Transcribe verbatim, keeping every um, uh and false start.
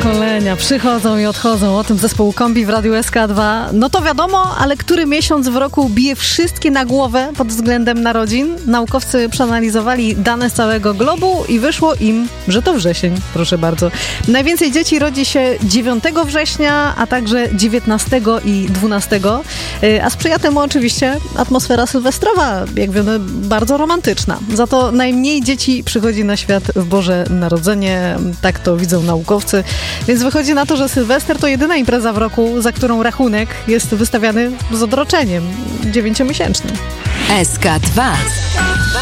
pokolenia przychodzą i odchodzą. O tym zespołu Kombi w Radiu S K dwa. No to wiadomo, ale który miesiąc w roku bije wszystkie na głowę pod względem narodzin? Naukowcy przeanalizowali dane z całego globu i wyszło im, że to wrzesień. Proszę bardzo. Najwięcej dzieci rodzi się dziewiątego września, a także dziewiętnastego i dwunastego. A sprzyja temu oczywiście atmosfera sylwestrowa, jak wiemy, bardzo romantyczna. Za to najmniej dzieci przychodzi na świat w Boże Narodzenie. Tak to widzą naukowcy. Więc wychodzi na to, że Sylwester to jedyna impreza w roku, za którą rachunek jest wystawiany z odroczeniem dziewięciomiesięcznym. S K dwa.